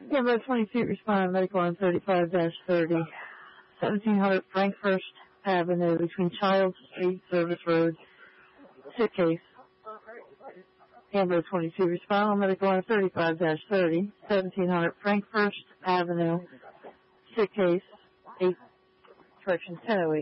Amber 22, respond medical on 35-30, 1700 Frankfurt Avenue between Child Street, Service Road, sick case. Amber 22, respond on medical on 35-30, 1700 Frankfurt Avenue, sick case, 8, correction 1008.